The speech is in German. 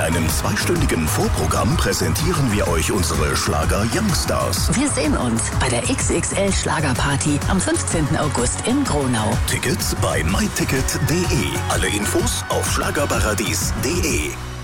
einem zweistündigen Vorprogramm präsentieren wir euch unsere Schlager-Youngstars. Wir sehen uns bei der XXL Schlagerparty am 15. August in Gronau. Tickets bei myticket.de. Alle Infos auf schlagerparadies.de.